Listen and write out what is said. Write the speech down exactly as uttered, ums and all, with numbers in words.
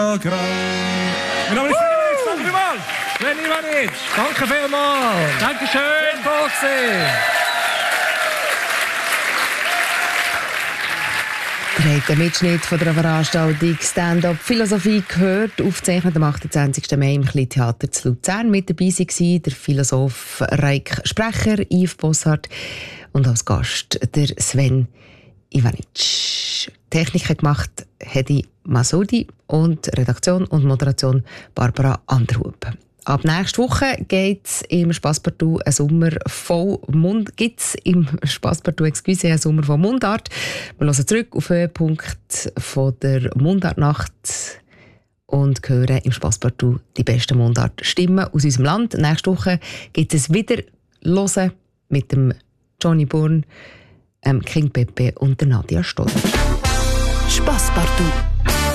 Mein Name ist Sven Ivanic. Sven Ivanic, danke vielmals. Dankeschön. Boxen. Ihr habt den Mitschnitt von der Veranstaltung Stand-up Philosophie gehört, aufgezeichnet am achtundzwanzigsten Mai im Kleintheater zu Luzern. Mit dabei war der Philosoph Reik Sprecher, Yves Bossart und als Gast der Sven Ivanic. Technik hat gemacht Hedi Masudi und Redaktion und Moderation Barbara Anderhub. Ab nächste Woche geht's im Spasspartout ein Sommer voll Mund, gibt's im Spasspartout, excuse, ein Sommer von Mundart. Wir hören zurück auf den Höhepunkt von der Mundartnacht und hören im Spasspartout die besten Mundartstimmen aus unserem Land. Nächste Woche gibt es wieder hören mit dem Johnny Bourne, ähm, King Pepe und der Nadia Stoller. Spasspartout.